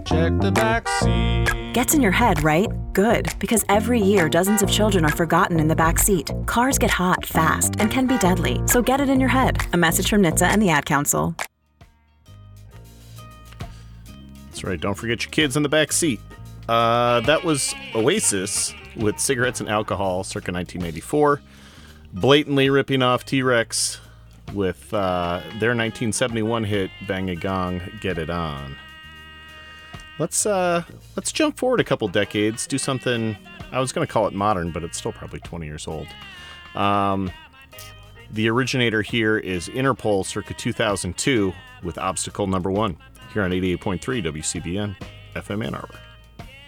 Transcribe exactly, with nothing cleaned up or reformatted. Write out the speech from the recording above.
Check the back seat. Gets in your head, right? Good, because every year dozens of children are forgotten in the back seat. Cars get hot, fast, and can be deadly, so get it in your head. A message from N H T S A and the Ad Council. That's right, don't forget your kids in the back seat. Uh, that was Oasis with Cigarettes and Alcohol, circa nineteen eighty-four. Blatantly ripping off T-Rex with uh, their nineteen seventy-one hit, Bang a Gong, Get It On. Let's uh, let's jump forward a couple decades, do something, I was going to call it modern, but it's still probably twenty years old. Um, the originator here is Interpol, circa two thousand two, with Obstacle Number One, here on eighty-eight point three W C B N, F M Ann Arbor.